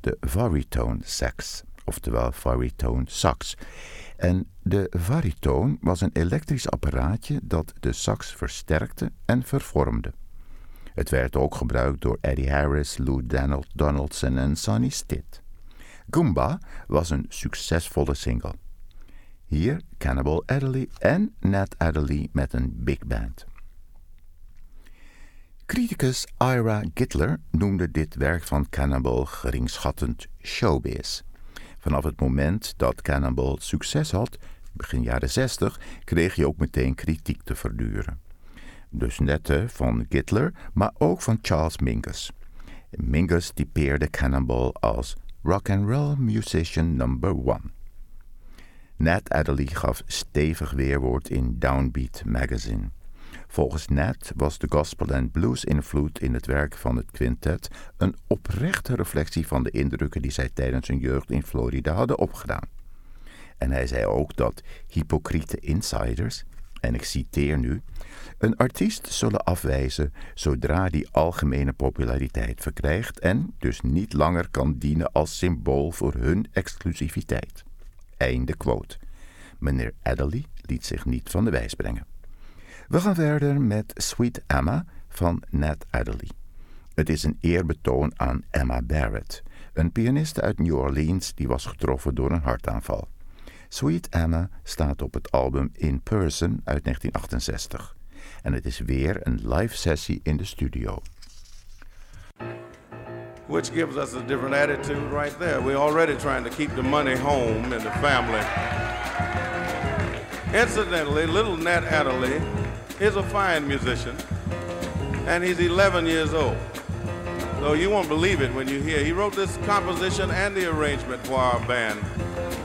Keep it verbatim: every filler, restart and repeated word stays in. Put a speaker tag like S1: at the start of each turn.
S1: de baritone sax, oftewel baritone sax. En de baritoon was een elektrisch apparaatje dat de sax versterkte en vervormde. Het werd ook gebruikt door Eddie Harris, Lou Donald, Donaldson en Sonny Stitt. Goomba was een succesvolle single. Hier Cannonball Adderley en Nat Adderley met een big band. Criticus Ira Gitler noemde dit werk van Cannonball geringschattend showbiz. Vanaf het moment dat Cannonball succes had, begin jaren zestig, kreeg hij ook meteen kritiek te verduren. Dus net van Gitler, maar ook van Charles Mingus. Mingus typeerde Cannonball als rock and roll musician number one. Nat Adderley gaf stevig weerwoord in Downbeat magazine. Volgens Nat was de gospel en blues invloed in het werk van het quintet een oprechte reflectie van de indrukken die zij tijdens hun jeugd in Florida hadden opgedaan. En hij zei ook dat hypocriete insiders, en ik citeer nu, een artiest zullen afwijzen zodra die algemene populariteit verkrijgt en dus niet langer kan dienen als symbool voor hun exclusiviteit. Einde quote. Meneer Adderley liet zich niet van de wijs brengen. We gaan verder met Sweet Emma van Nat Adderley. Het is een eerbetoon aan Emma Barrett, een pianiste uit New Orleans die was getroffen door een hartaanval. Sweet Emma staat op het album In Person uit negentien achtenzestig. En het is weer een live sessie in de studio.
S2: Which gives us a different attitude right there. We're already trying to keep the money home in the family. Incidentally, little Nat Adderley is a fine musician, and he's eleven years old. So you won't believe it when you hear. He wrote this composition and the arrangement for our band